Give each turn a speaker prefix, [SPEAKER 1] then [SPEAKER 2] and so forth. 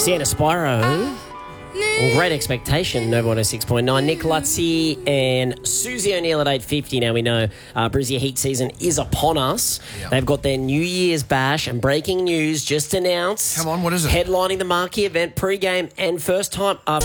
[SPEAKER 1] Sienna Spyro. Great Expectation, Nova 106.9. Nick Lutzi and Susie O'Neill at 8:50. Now we know Brizzy Heat season is upon us.
[SPEAKER 2] Yep.
[SPEAKER 1] They've got their New Year's bash, and breaking news just announced.
[SPEAKER 2] Come on, what is it?
[SPEAKER 1] Headlining the marquee event, pre-game and first time